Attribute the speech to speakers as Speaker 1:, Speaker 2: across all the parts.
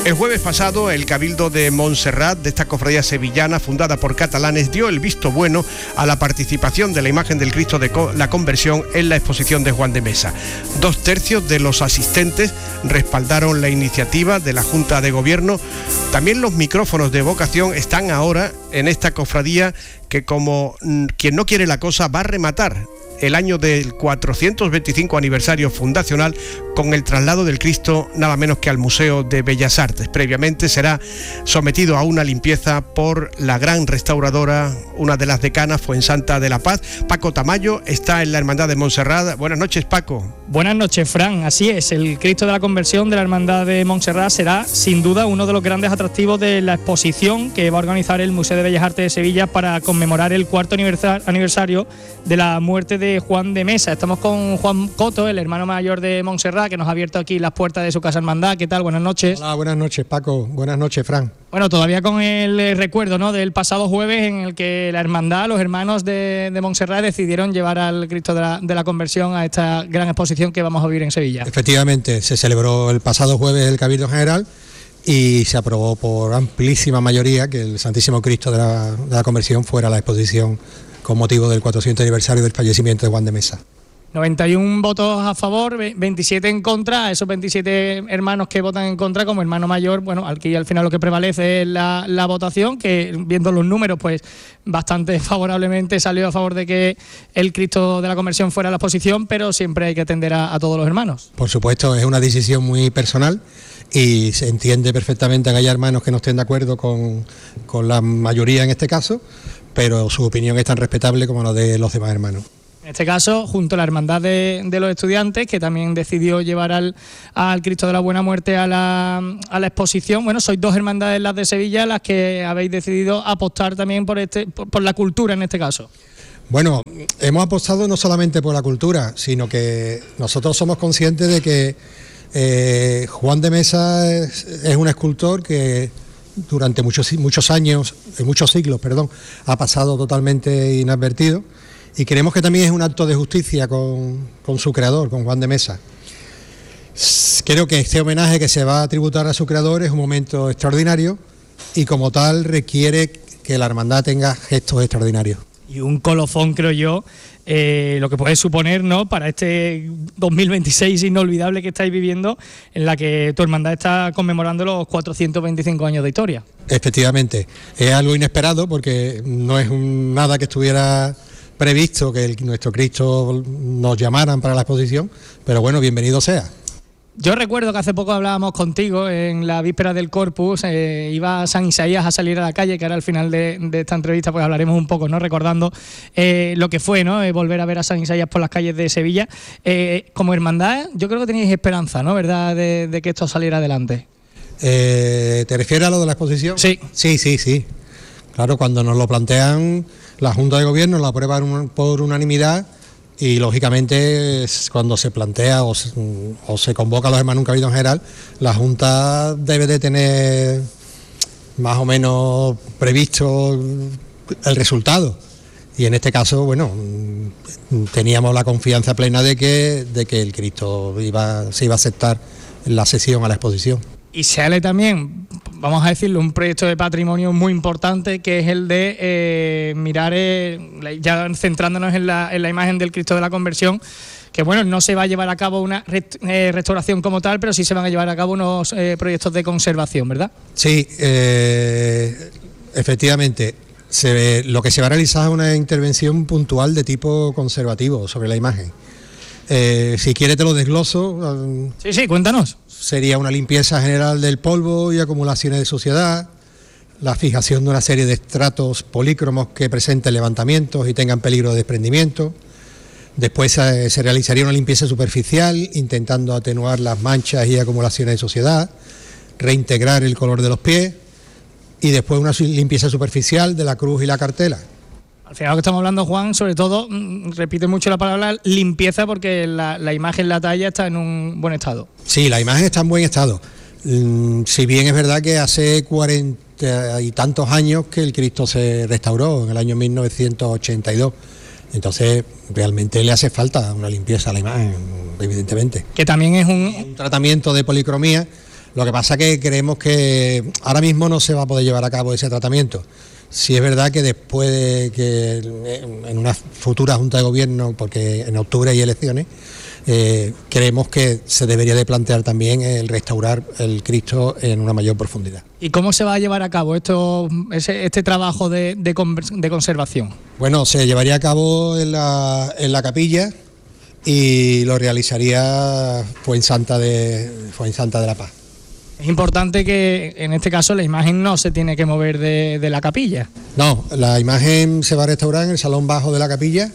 Speaker 1: El jueves pasado, el Cabildo de Montserrat, de esta cofradía sevillana fundada por catalanes, dio el visto bueno a la participación de la imagen del Cristo de la Conversión en la exposición de Juan de Mesa. 2/3 de los asistentes respaldaron la iniciativa de la Junta de Gobierno. También los micrófonos de vocación están ahora en esta cofradía que, como quien no quiere la cosa, va a rematar el año del 425 aniversario fundacional con el traslado del Cristo nada menos que al Museo de Bellas Artes. Previamente será sometido a una limpieza por la gran restauradora, una de las decanas, Fuensanta de la Paz. Paco Tamayo está en la Hermandad de Montserrat. Buenas noches, Paco.
Speaker 2: Buenas noches, Fran. Así es, el Cristo de la Conversión de la Hermandad de Montserrat será sin duda uno de los grandes atractivos de la exposición que va a organizar el Museo de Bellas Artes de Sevilla para conmemorar el 4º aniversario de la muerte de Juan de Mesa. Estamos con Juan Coto, el hermano mayor de Montserrat, que nos ha abierto aquí las puertas de su casa hermandad. ¿Qué tal? Buenas noches.
Speaker 3: Hola, buenas noches, Paco. Buenas noches, Fran.
Speaker 2: Bueno, todavía con el recuerdo, ¿no?, del pasado jueves en el que la hermandad, los hermanos de Montserrat, decidieron llevar al Cristo de la Conversión a esta gran exposición que vamos a vivir en Sevilla.
Speaker 3: Efectivamente, se celebró el pasado jueves el Cabildo General y se aprobó por amplísima mayoría que el Santísimo Cristo de la Conversión fuera la exposición con motivo del 400 aniversario del fallecimiento de Juan de Mesa.
Speaker 2: 91 votos a favor, 27 en contra. Esos 27 hermanos que votan en contra, como hermano mayor, bueno, aquí al final lo que prevalece es la votación, que viendo los números, pues bastante favorablemente salió a favor de que el Cristo de la Conversión fuera la exposición, pero siempre hay que atender a todos los hermanos.
Speaker 3: Por supuesto, es una decisión muy personal y se entiende perfectamente que haya hermanos que no estén de acuerdo con la mayoría en este caso, pero su opinión es tan respetable como la de los demás hermanos.
Speaker 2: En este caso, junto a la Hermandad de los Estudiantes, que también decidió llevar al Cristo de la Buena Muerte a la exposición. Bueno, sois dos hermandades, las de Sevilla, las que habéis decidido apostar también por la cultura en este caso.
Speaker 3: Bueno, hemos apostado no solamente por la cultura, sino que nosotros somos conscientes de que Juan de Mesa es un escultor que durante muchos siglos, ha pasado totalmente inadvertido. Y creemos que también es un acto de justicia con su creador, con Juan de Mesa. Creo que este homenaje que se va a tributar a su creador es un momento extraordinario y como tal requiere que la hermandad tenga gestos extraordinarios.
Speaker 2: Y un colofón, creo yo, lo que puede suponer, ¿no?, para este 2026 inolvidable que estáis viviendo, en la que tu hermandad está conmemorando los 425 años de historia. Efectivamente,
Speaker 3: es algo inesperado porque no es nada que estuviera previsto que nuestro Cristo nos llamaran para la exposición, pero bueno, bienvenido sea.
Speaker 2: Yo recuerdo que hace poco hablábamos contigo en la víspera del Corpus, iba San Isaías a salir a la calle, que ahora al final de esta entrevista pues hablaremos un poco, ¿no?, recordando lo que fue, ¿no?, volver a ver a San Isaías por las calles de Sevilla. Como hermandad, yo creo que teníais esperanza, ¿no?, ¿verdad?, de que esto saliera adelante.
Speaker 3: ¿Te refieres a lo de la exposición?
Speaker 2: Sí.
Speaker 3: Sí. Claro, cuando nos lo plantean, la Junta de Gobierno la aprueba por unanimidad y lógicamente cuando se plantea o se convoca a los hermanos en un cabildo general, la Junta debe de tener más o menos previsto el resultado. Y en este caso, bueno, teníamos la confianza plena de que el Cristo se iba a aceptar en la sesión a la exposición.
Speaker 2: Y sale también, vamos a decirlo, un proyecto de patrimonio muy importante, que es el de mirar, ya centrándonos en la imagen del Cristo de la Conversión, que bueno, no se va a llevar a cabo una restauración como tal, pero sí se van a llevar a cabo unos proyectos de conservación, ¿verdad? Sí,
Speaker 3: efectivamente. Lo que se va a realizar es una intervención puntual de tipo conservativo sobre la imagen. Si quieres te lo desgloso.
Speaker 2: Sí, cuéntanos.
Speaker 3: Sería una limpieza general del polvo y acumulaciones de suciedad, la fijación de una serie de estratos polícromos que presenten levantamientos y tengan peligro de desprendimiento. Después se realizaría una limpieza superficial, intentando atenuar las manchas y acumulaciones de suciedad, reintegrar el color de los pies y después una limpieza superficial de la cruz y la cartela.
Speaker 2: Al final lo que estamos hablando, Juan, sobre todo, repite mucho la palabra limpieza, porque la imagen, la talla está en un buen estado.
Speaker 3: Sí, la imagen está en buen estado. Si bien es verdad que hace 40 y tantos años que el Cristo se restauró, en el año 1982. Entonces, realmente le hace falta una limpieza a la imagen, evidentemente.
Speaker 2: Que también es un
Speaker 3: tratamiento de policromía Lo que pasa que creemos que ahora mismo no se va a poder llevar a cabo ese tratamiento. Sí es verdad que después de que en una futura Junta de Gobierno, porque en octubre hay elecciones, creemos que se debería de plantear también el restaurar el Cristo en una mayor profundidad.
Speaker 2: ¿Y cómo se va a llevar a cabo este trabajo de conservación?
Speaker 3: Bueno, se llevaría a cabo en la capilla y lo realizaría Fuensanta de la Paz.
Speaker 2: Es importante que en este caso la imagen no se tiene que mover de la capilla.
Speaker 3: No, la imagen se va a restaurar en el salón bajo de la capilla,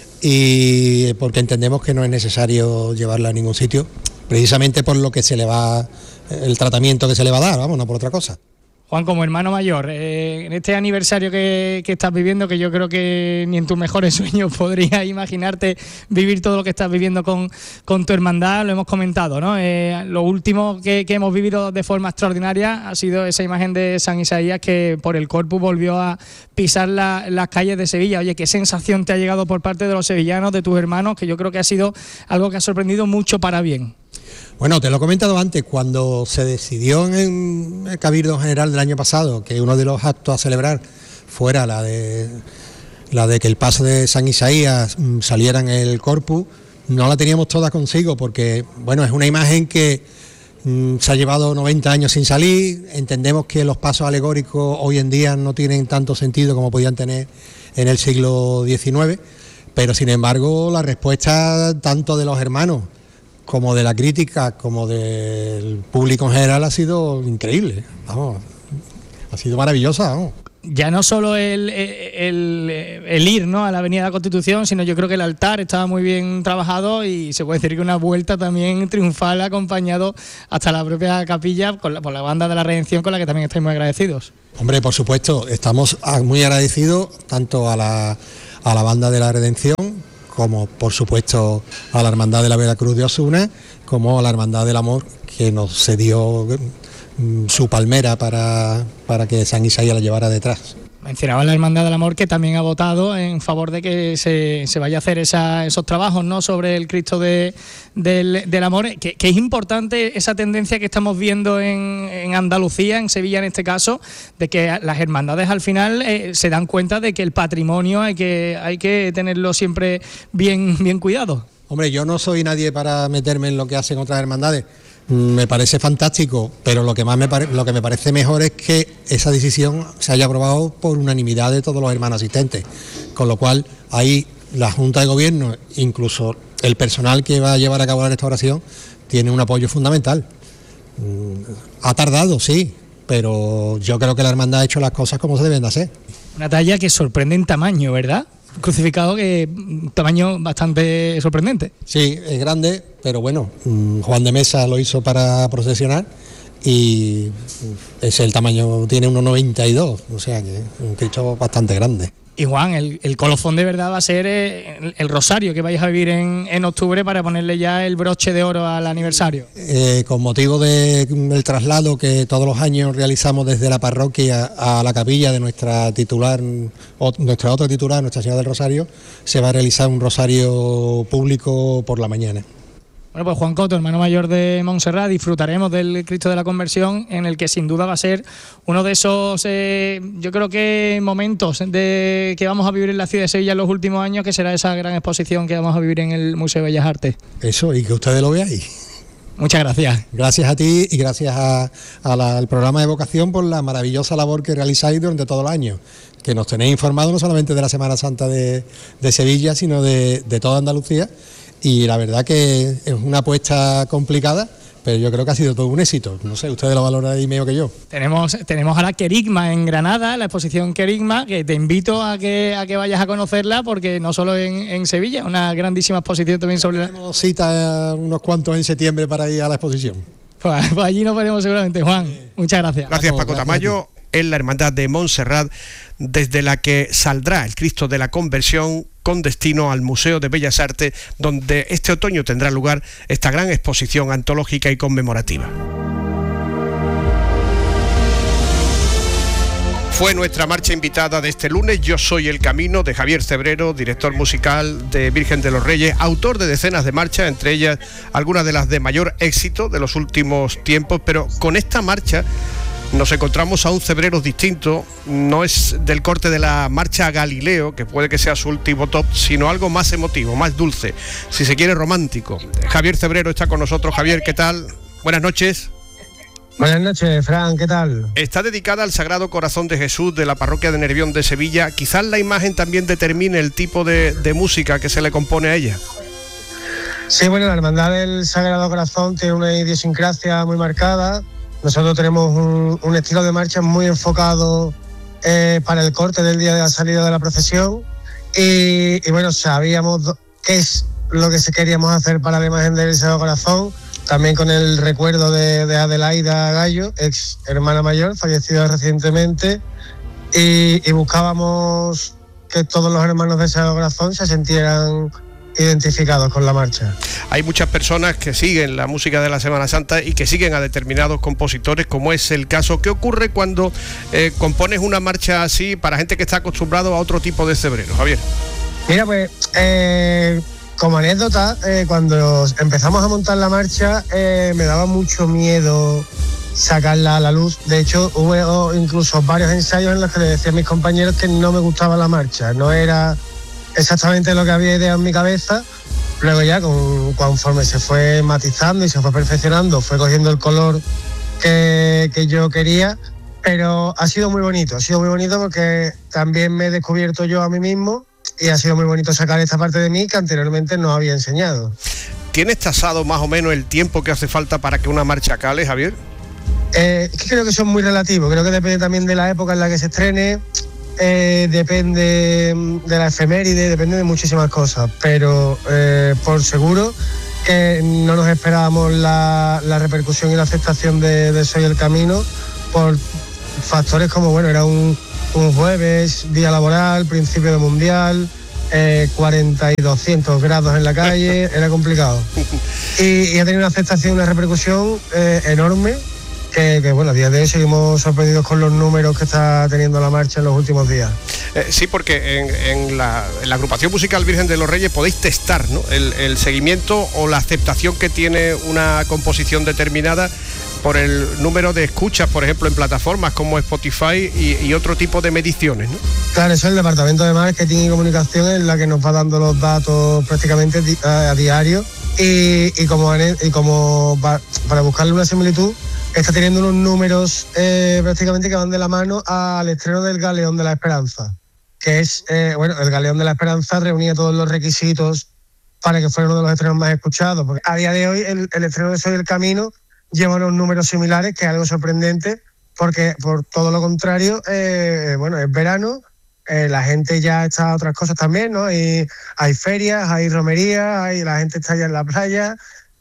Speaker 3: y porque entendemos que no es necesario llevarla a ningún sitio, precisamente por lo que el tratamiento que se le va a dar, vamos, no por otra cosa.
Speaker 2: Juan, como hermano mayor, en este aniversario que estás viviendo, que yo creo que ni en tus mejores sueños podrías imaginarte vivir todo lo que estás viviendo con tu hermandad, lo hemos comentado, ¿no? Lo último que hemos vivido de forma extraordinaria ha sido esa imagen de San Isaías que por el Corpus volvió a pisar las calles de Sevilla. Oye, ¿qué sensación te ha llegado por parte de los sevillanos, de tus hermanos? Que yo creo que ha sido algo que ha sorprendido mucho para bien.
Speaker 3: Bueno, te lo he comentado antes, cuando se decidió en el Cabildo General del año pasado que uno de los actos a celebrar fuera la de que el paso de San Isaías saliera en el Corpus, no la teníamos toda consigo porque, bueno, es una imagen que se ha llevado 90 años sin salir. Entendemos que los pasos alegóricos hoy en día no tienen tanto sentido como podían tener en el siglo XIX, pero sin embargo la respuesta tanto de los hermanos como de la crítica, como del público en general ha sido increíble, vamos, ha sido maravillosa, vamos.
Speaker 2: Ya no solo el ir, ¿no?, a la Avenida de la Constitución, sino yo creo que el altar estaba muy bien trabajado y se puede decir que una vuelta también triunfal acompañado hasta la propia capilla por la banda de la Redención, con la que también estáis muy agradecidos.
Speaker 3: Hombre, por supuesto, estamos muy agradecidos tanto a la banda de la Redención, como por supuesto a la Hermandad de la Veracruz de Osuna, como a la Hermandad del Amor, que nos cedió su palmera para que San Isaías la llevara detrás.
Speaker 2: Mencionaba la Hermandad del Amor, que también ha votado en favor de que se vaya a hacer esos trabajos, ¿no?, sobre el Cristo del Amor, que es importante esa tendencia que estamos viendo en Andalucía, en Sevilla en este caso, de que las hermandades al final se dan cuenta de que el patrimonio hay que tenerlo siempre bien cuidado.
Speaker 3: Hombre, yo no soy nadie para meterme en lo que hacen otras hermandades. Me parece fantástico, pero lo que me parece mejor es que esa decisión se haya aprobado por unanimidad de todos los hermanos asistentes, con lo cual ahí la Junta de Gobierno, incluso el personal que va a llevar a cabo la restauración, tiene un apoyo fundamental. Ha tardado, sí, pero yo creo que la hermandad ha hecho las cosas como se deben de hacer.
Speaker 2: Una talla que sorprende en tamaño, ¿verdad? Crucificado que un tamaño bastante sorprendente.
Speaker 3: Sí, es grande, pero bueno, Juan de Mesa lo hizo para procesionar y es el tamaño, tiene 1,92, o sea que es un Cristo bastante grande.
Speaker 2: Y Juan, el colofón de verdad va a ser el rosario que vais a vivir en octubre para ponerle ya el broche de oro al aniversario.
Speaker 3: Con motivo del traslado que todos los años realizamos desde la parroquia a la capilla de nuestra titular, nuestra otra titular, Nuestra Señora del Rosario, se va a realizar un rosario público por la mañana.
Speaker 2: Bueno, pues Juan Coto, hermano mayor de Montserrat, disfrutaremos del Cristo de la Conversión, en el que sin duda va a ser uno de esos, yo creo que momentos que vamos a vivir en la ciudad de Sevilla en los últimos años, que será esa gran exposición que vamos a vivir en el Museo de Bellas Artes.
Speaker 3: Eso, y que ustedes lo veáis.
Speaker 2: Muchas gracias.
Speaker 3: Gracias a ti y gracias al programa de Vocación por la maravillosa labor que realizáis durante todo el año, que nos tenéis informados no solamente de la Semana Santa de Sevilla, sino de toda Andalucía. Y la verdad que es una apuesta complicada, pero yo creo que ha sido todo un éxito. No sé, ustedes lo valoran mejor que yo.
Speaker 2: Tenemos ahora Querigma en Granada, la exposición Querigma, que te invito a que vayas a conocerla, porque no solo en Sevilla, una grandísima exposición también sobre...
Speaker 3: Tenemos cita unos cuantos en septiembre para ir a la exposición.
Speaker 2: Pues allí nos veremos seguramente, Juan. Muchas gracias.
Speaker 1: Gracias, Paco Tamayo. En la Hermandad de Montserrat, desde la que saldrá el Cristo de la Conversión con destino al Museo de Bellas Artes, donde este otoño tendrá lugar esta gran exposición antológica y conmemorativa. Fue nuestra marcha invitada de este lunes, Yo soy el camino, de Javier Cebrero, director musical de Virgen de los Reyes, autor de decenas de marchas, entre ellas algunas de las de mayor éxito de los últimos tiempos, pero con esta marcha nos encontramos a un Cebreros distinto. No es del corte de la marcha Galileo, que puede que sea su último top, sino algo más emotivo, más dulce, si se quiere romántico. Javier Cebrero está con nosotros. Javier, ¿qué tal? Buenas noches.
Speaker 4: Buenas noches, Fran, ¿qué tal?
Speaker 1: Está dedicada al Sagrado Corazón de Jesús de la parroquia de Nervión de Sevilla. Quizás la imagen también determine el tipo de música que se le compone a ella.
Speaker 4: Sí, bueno, la Hermandad del Sagrado Corazón tiene una idiosincrasia muy marcada. Nosotros tenemos un estilo de marcha muy enfocado para el corte del día de la salida de la procesión y bueno, sabíamos qué es lo que queríamos hacer para la imagen del Sagrado Corazón, también con el recuerdo de Adelaida Gallo, ex hermana mayor, fallecida recientemente, y buscábamos que todos los hermanos del Sagrado Corazón se sintieran identificados con la marcha.
Speaker 1: Hay muchas personas que siguen la música de la Semana Santa y que siguen a determinados compositores, como es el caso. ¿Qué ocurre cuando compones una marcha así para gente que está acostumbrado a otro tipo de cebrero, Javier?
Speaker 4: Mira, pues como anécdota, cuando empezamos a montar la marcha me daba mucho miedo sacarla a la luz. De hecho, hubo incluso varios ensayos en los que le decía a mis compañeros que no me gustaba la marcha, no era exactamente lo que había ideado en mi cabeza. Luego ya, conforme se fue matizando y se fue perfeccionando, fue cogiendo el color que yo quería, pero ha sido muy bonito porque también me he descubierto yo a mí mismo y ha sido muy bonito sacar esta parte de mí que anteriormente no había enseñado.
Speaker 1: ¿Tienes tasado más o menos el tiempo que hace falta para que una marcha cale, Javier?
Speaker 4: Es que creo que son muy relativos, creo que depende también de la época en la que se estrene. Depende de la efeméride, depende de muchísimas cosas, pero por seguro que no nos esperábamos la repercusión y la aceptación de Soy el Camino por factores como, bueno, era un jueves, día laboral, principio de mundial, 40 y 200 grados en la calle, era complicado. Y ha tenido una aceptación, una repercusión enorme. Que bueno, a día de hoy seguimos sorprendidos con los números que está teniendo la marcha en los últimos días.
Speaker 1: Sí, porque en la agrupación musical Virgen de los Reyes podéis testar, ¿no?, el seguimiento o la aceptación que tiene una composición determinada por el número de escuchas, por ejemplo, en plataformas como Spotify y otro tipo de mediciones, ¿no? Claro,
Speaker 4: eso es el Departamento de Marketing y Comunicación, es la que nos va dando los datos prácticamente a diario y como para buscarle una similitud, está teniendo unos números prácticamente que van de la mano al estreno del Galeón de la Esperanza, que es, el Galeón de la Esperanza reunía todos los requisitos para que fuera uno de los estrenos más escuchados, porque a día de hoy el estreno de Soy el Camino lleva unos números similares, que es algo sorprendente, porque por todo lo contrario, es verano, la gente ya está a otras cosas también, ¿no? Y hay ferias, hay romerías, la gente está ya en la playa,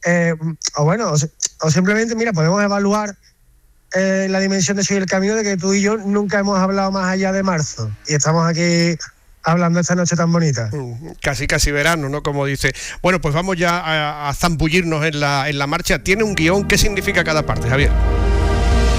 Speaker 4: o simplemente, mira, podemos evaluar la dimensión de Soy el Camino de que tú y yo nunca hemos hablado más allá de marzo y estamos aquí hablando esta noche tan bonita.
Speaker 1: Casi verano, ¿no? Como dice. Bueno, pues vamos ya a zambullirnos en la marcha. Tiene un guión. ¿Qué significa cada parte, Javier?